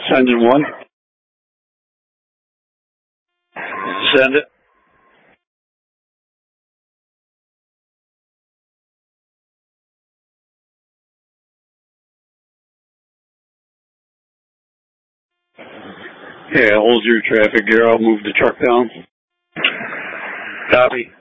Sending one. Send it. Yeah, hold your traffic gear. I'll move the truck down. Copy.